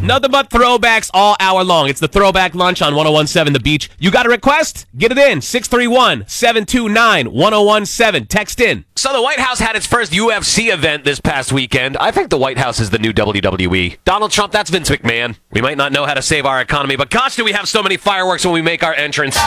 Nothing but throwbacks all hour long. It's the Throwback Lunch on 1017 The Beach. You got a request? Get it in. 631-729-1017. Text in. So the White House had its first UFC event this past weekend. I think the White House is the new WWE. Donald Trump, that's Vince McMahon. We might not know how to save our economy, but gosh, do we have so many fireworks when we make our entrance.